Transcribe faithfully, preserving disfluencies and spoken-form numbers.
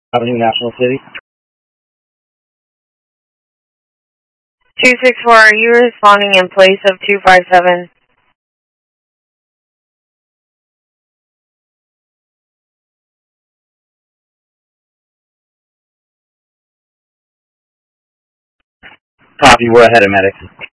Avenue, National City. two six four, are you responding in place of two five seven? Copy, we're ahead of medics.